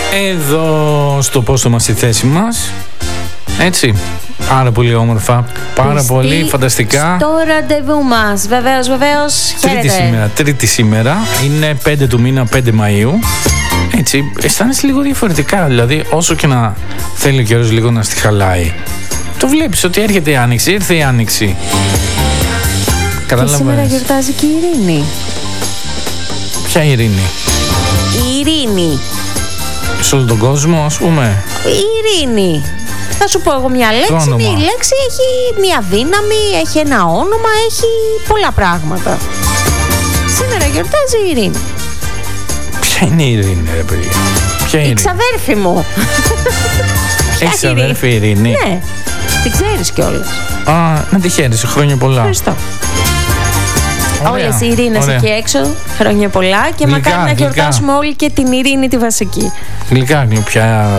Εδώ στο πόστο μας, στη θέση μας. Έτσι. Πάρα πολύ όμορφα. Πάρα πολύ φανταστικά. Στο ραντεβού μας. Βεβαίως, βεβαίως. Τρίτη σήμερα. Είναι 5 του μήνα, 5 Μαΐου. Έτσι. Αισθάνεσαι λίγο διαφορετικά. Δηλαδή, όσο και να θέλει ο καιρός λίγο να στη χαλάει, το βλέπεις ότι έρχεται η Άνοιξη. Ήρθε η Άνοιξη. Και σήμερα γιορτάζει και η Ειρήνη. Ποια Ειρήνη? Η Ειρήνη. Σε όλο τον κόσμο, ας πούμε. Η Ειρήνη. Θα σου πω εγώ μια λέξη. Η λέξη έχει μια δύναμη, έχει ένα όνομα, έχει πολλά πράγματα. Σήμερα γιορτάζει η Ειρήνη. Ποια είναι η Ειρήνη, ρε παιδιά? Ποια είναι? Η ξαδέρφη μου. Έχεις ξαδέρφη Ειρήνη? Ναι. Την ξέρεις κιόλας. Να τη χαίρεσαι. Χρόνια πολλά. Ευχαριστώ. Όλες οι Ειρήνες εκεί έξω, χρόνια πολλά και γλυκά, μακάρι να γιορτάσουμε όλοι και την Ειρήνη τη βασική. Γλυκά, γλυκιά.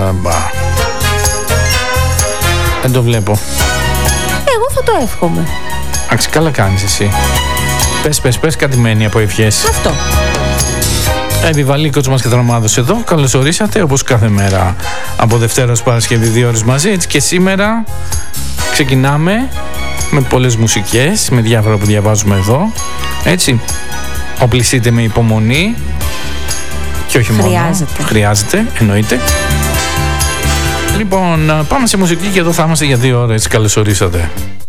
Δεν το βλέπω. Εγώ θα το εύχομαι. Εντάξει, καλά κάνεις εσύ. Πες κάτι μένει από ευχές. Αυτό. Επιβαλίκος μας και τρομάδος εδώ. Καλώς ορίσατε, όπως κάθε μέρα από Δευτέρα ως Παρασκευή, 2 ώρες μαζί. Έτσι και σήμερα ξεκινάμε με πολλές μουσικές, με διάφορα που διαβάζουμε εδώ. Έτσι, οπλιστείτε με υπομονή και όχι μόνο. Χρειάζεται, εννοείται. Λοιπόν, πάμε σε μουσική και εδώ θα είμαστε για 2 ώρες. Καλώς ορίσατε.